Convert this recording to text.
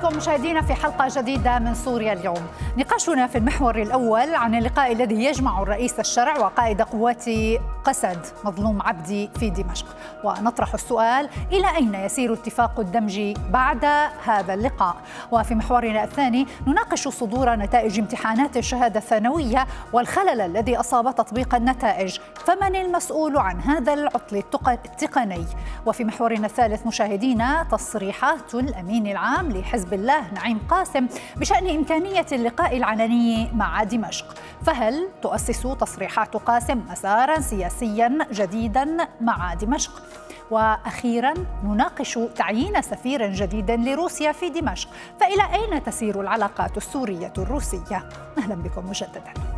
بكم مشاهدينا في حلقة جديدة من سوريا اليوم. نقاشنا في المحور الأول عن اللقاء الذي يجمع الرئيس الشرع وقائد قوات قسد مظلوم عبدي في دمشق، ونطرح السؤال: إلى أين يسير اتفاق الدمج بعد هذا اللقاء؟ وفي محورنا الثاني نناقش صدور نتائج امتحانات الشهادة الثانوية والخلل الذي أصاب تطبيق النتائج، فمن المسؤول عن هذا العطل التقني؟ وفي محورنا الثالث مشاهدينا تصريحات الأمين العام لحزب الله نعيم قاسم بشأن إمكانية اللقاء العلني مع دمشق، فهل تؤسس تصريحات قاسم مسارا سياسيا جديدا مع دمشق؟ وأخيرا نناقش تعيين سفير جديد لروسيا في دمشق، فإلى أين تسير العلاقات السورية الروسية؟ أهلا بكم مجددا.